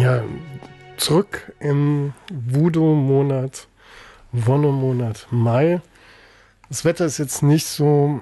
Ja, zurück im Voodoo-Monat, Wonne-Monat Mai. Das Wetter ist jetzt nicht so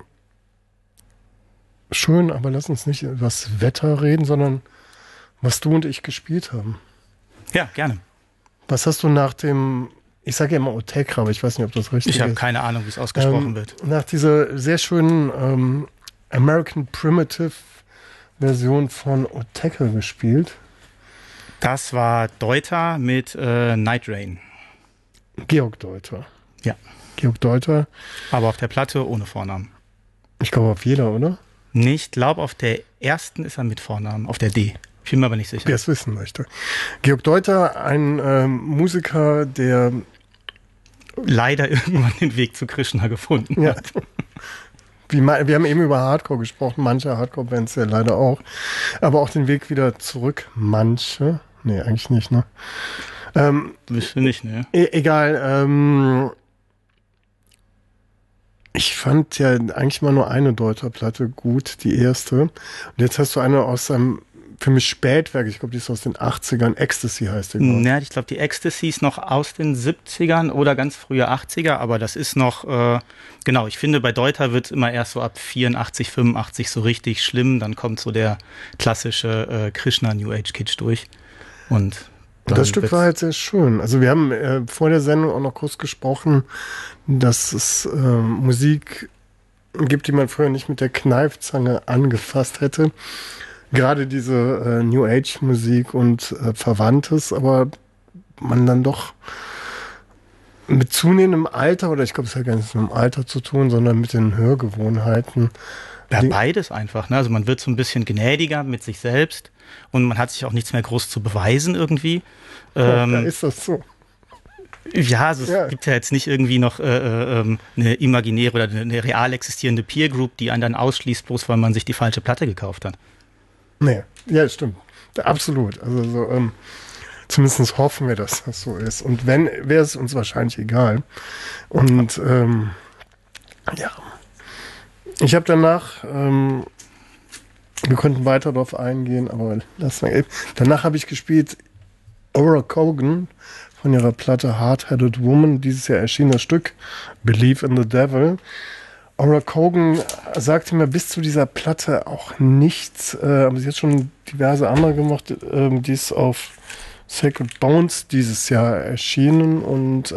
schön, aber lass uns nicht über das Wetter reden, sondern was du und ich gespielt haben. Ja, gerne. Was hast du nach dem, ich sage ja immer Otekra, aber ich weiß nicht, ob das richtig ist. Ich habe keine Ahnung, wie es ausgesprochen wird. Nach dieser sehr schönen American Primitive Version von Otekra gespielt. Das war Deuter mit Night Rain. Georg Deuter. Ja. Georg Deuter. Aber auf der Platte ohne Vornamen. Ich glaube auf jeder, oder? Ich glaube, auf der ersten ist er mit Vornamen, auf der D. Ich bin mir aber nicht sicher. Wer es wissen möchte. Georg Deuter, ein Musiker, der leider irgendwann den Weg zu Krishna gefunden hat. Wir haben eben über Hardcore gesprochen, manche Hardcore-Bands ja leider auch. Aber auch den Weg wieder zurück, manche. Nee, eigentlich nicht, ne? Wisst ihr nicht, ne? Egal, ich fand ja eigentlich mal nur eine Deuter-Platte gut, die erste. Und jetzt hast du eine aus einem, für mich Spätwerk, ich glaube, die ist aus den 80ern, Ecstasy heißt die. Ja, ich glaube, die Ecstasy ist noch aus den 70ern oder ganz frühe 80er, aber das ist noch, genau, ich finde, bei Deuter wird es immer erst so ab 84, 85 so richtig schlimm, dann kommt so der klassische Krishna New Age Kitsch durch. Und das Stück war halt sehr schön. Also wir haben vor der Sendung auch noch kurz gesprochen, dass es Musik gibt, die man früher nicht mit der Kneifzange angefasst hätte. Gerade diese New Age Musik und Verwandtes, aber man dann doch mit zunehmendem Alter, oder ich glaube, es hat gar nichts mit dem Alter zu tun, sondern mit den Hörgewohnheiten. Ja, beides einfach, ne? Also man wird so ein bisschen gnädiger mit sich selbst und man hat sich auch nichts mehr groß zu beweisen irgendwie. Da ist das so. Ja, also es gibt ja jetzt nicht irgendwie noch eine imaginäre oder eine real existierende Peer Group, die einen dann ausschließt, bloß weil man sich die falsche Platte gekauft hat. Nee, ja, stimmt. Absolut. Also so, zumindest hoffen wir, dass das so ist. Und wenn, wäre es uns wahrscheinlich egal. Und ja. Ich habe danach, wir konnten weiter darauf eingehen, aber danach habe ich gespielt Aura Cogan von ihrer Platte Hard-Headed Woman, dieses Jahr erschien das Stück Believe in the Devil. Aura Cogan sagte mir bis zu dieser Platte auch nichts, aber sie hat schon diverse andere gemacht, die ist auf Sacred Bones dieses Jahr erschienen und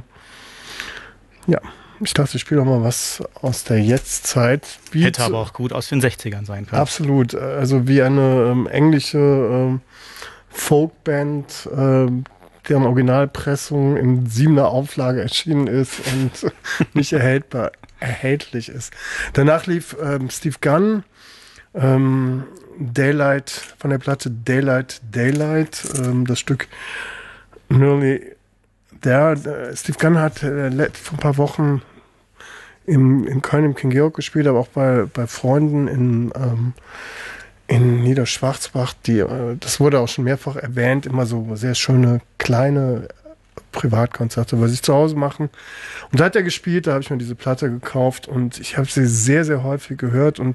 ja, ich dachte, ich spiele doch mal was aus der Jetztzeit. Hätte aber auch gut aus den 60ern sein können. Absolut, also wie eine englische Folkband, deren Originalpressung in 7er Auflage erschienen ist und nicht erhältlich ist. Danach lief Steve Gunn, Daylight, von der Platte Daylight, das Stück Nearly There. Steve Gunn hat vor ein paar Wochen in Köln im King Georg gespielt, aber auch bei Freunden in Niederschwarzbach, das wurde auch schon mehrfach erwähnt, immer so sehr schöne kleine Privatkonzerte bei sich zu Hause machen. Und da hat er gespielt, da habe ich mir diese Platte gekauft und ich habe sie sehr, sehr häufig gehört und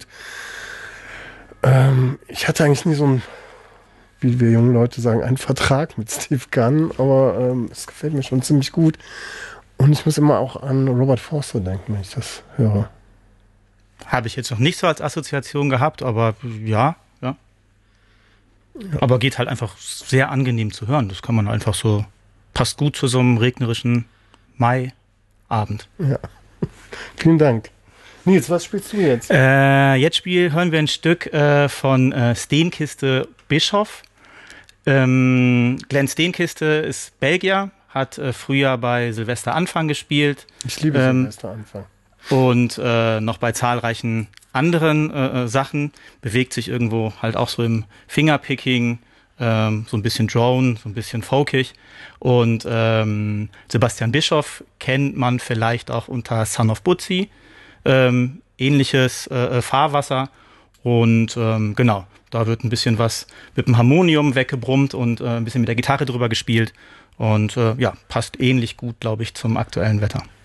ich hatte eigentlich nie so ein, wie wir jungen Leute sagen, einen Vertrag mit Steve Gunn, aber es gefällt mir schon ziemlich gut. Und ich muss immer auch an Robert Forster denken, wenn ich das höre. Habe ich jetzt noch nicht so als Assoziation gehabt, aber ja. Aber geht halt einfach sehr angenehm zu hören. Das kann man einfach so, passt gut zu so einem regnerischen Maiabend. Ja, vielen Dank. Nils, was spielst du jetzt? Jetzt hören wir ein Stück von Steenkiste Bischof. Glenn Steenkiste ist Belgier, hat früher bei Silvester Anfang gespielt. Ich liebe Silvester Anfang. Und noch bei zahlreichen anderen Sachen, bewegt sich irgendwo halt auch so im Fingerpicking, so ein bisschen Drone, so ein bisschen folkig. Und Sebastian Bischof kennt man vielleicht auch unter Son of Butzi, ähnliches Fahrwasser. Und genau, da wird ein bisschen was mit dem Harmonium weggebrummt und ein bisschen mit der Gitarre drüber gespielt. Und ja, passt ähnlich gut, glaube ich, zum aktuellen Wetter.